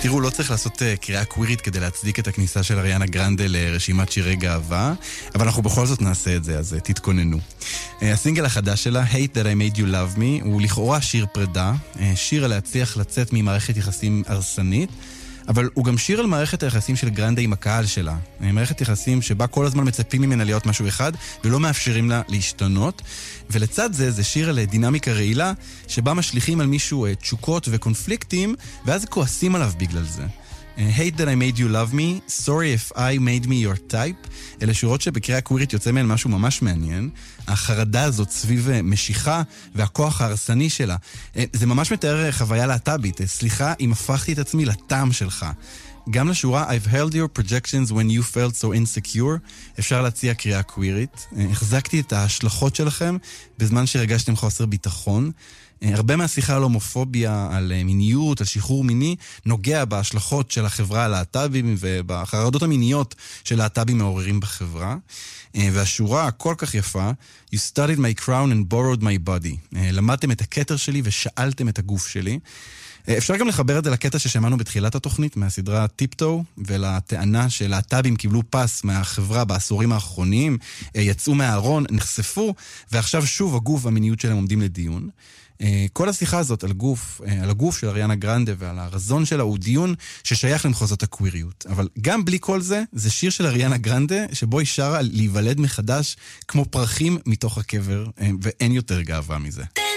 תראו, לא צריך לעשות קריאה קווירית כדי להצדיק את הכניסה של אריאנה גרנדה לרשימת שירי גאווה, אבל אנחנו בכל זאת נעשה את זה, אז תתכוננו. הסינגל החדש שלה, Hate That I Made You Love Me, הוא לכאורה שיר פרידה, שיר על להצליח לצאת ממערכת יחסים הרסנית, אבל הוא גם שיר על מערכת היחסים של גרנדה עם הקהל שלה. מערכת יחסים שבה כל הזמן מצפים ממנה להיות משהו אחד, ולא מאפשרים לה להשתנות. ולצד זה, זה שיר על דינמיקה רעילה, שבה משליכים על מישהו תשוקות וקונפליקטים, ואז כועסים עליו בגלל זה. Hate that I made you love me, sorry if I made me your type. אלה שורות שבקריאה קווירית יוצא מהן משהו ממש מעניין. החרדה הזאת סביב משיכה והכוח ההרסני שלה. זה ממש מתאר חוויה להט"בית. סליחה אם הפכתי את עצמי לטעם שלך. גם לשורה I've held your projections when you felt so insecure, אפשר להציע קריאה קווירית. החזקתי את ההשלכות שלכם בזמן שהרגשתם חוסר ביטחון. הרבה מהשיחה על הומופוביה, על מיניות, על שחרור מיני, נוגע בהשלכות של החברה הלהט"בים ובחרדות המיניות של להט"בים מעוררים בחברה. והשורה הכל כך יפה, You studied my crown and borrowed my body. למדתם את הכתר שלי ושאלתם את הגוף שלי. אפשר גם לחבר את זה לקטע ששמענו בתחילת התוכנית, מהסדרה טיפטו, ולטענה שלהט"בים קיבלו פס מהחברה בעשורים האחרונים, יצאו מהארון, נחשפו, ועכשיו שוב הגוף והמיניות שלהם עומדים לדיון. כל השיחה הזאת על הגוף של אריאנה גרנדה ועל הרזון שלה הוא דיון ששייך למחוזות הקוויריות. אבל גם בלי כל זה, זה שיר של אריאנה גרנדה שבו היא שרה להיוולד מחדש כמו פרחים מתוך הקבר, ואין יותר גאווה מזה.